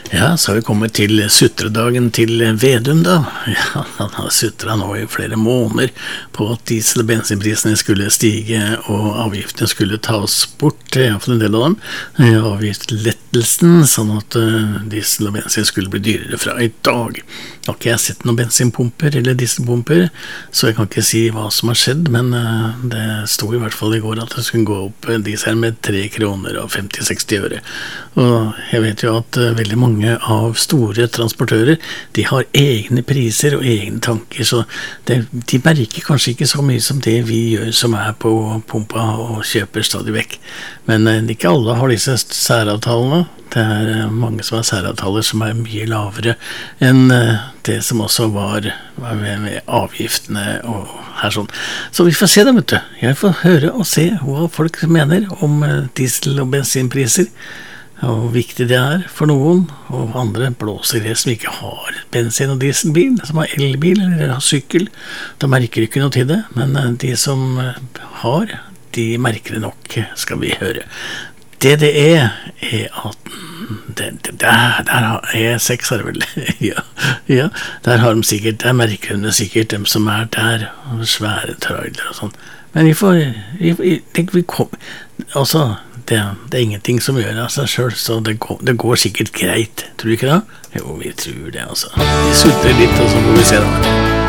Ja, så har vi kommet til sutredagen til Vedum da. Ja, han har sutret nå i flere måneder på at diesel- og bensinprisene skulle stige og avgiftene skulle tas bort, i hvert fall en del av dem. Avgiftslettelsen, sånn at diesel og bensin skulle bli dyrere fra i dag. Nå har ikke jeg sett noen bensinpumper eller dieselpumper, så jeg kan ikke si hva som har skjedd, men det sto i hvert fall i går at det skulle gå opp diesel med 3 kroner og 50-60 øre. Og jeg vet jo at veldig mange av store transportører, de har egne priser og egne tanker, så de merker kanskje ikke så mye som det vi gjør som er på pumpa og kjøper stadig vekk. Men ikke alle har disse særavtalene. Det er mange som har særavtaler som er mye lavere enn det som også var med avgiftene og her sånn. Så vi får se det, vet du. Jeg får høre og se hva folk mener om diesel- og bensinpriser, og hvor viktig det er for noen, og andre blåser det som ikke har bensin- og dieselbil, som har elbil eller har sykkel. Da merker de ikke noe til det, men de som har, de merker det nok, skal vi høre. Det er E18, der har E6 er det vel, ja, der har de sikkert, der merker de det sikkert, dem som er der, og svære trailer og sånn. Men det er ingenting som gjør av seg selv, så det går sikkert greit, tror du ikke det? Jo, vi tror det, altså. Vi sulter litt, og så får vi se da.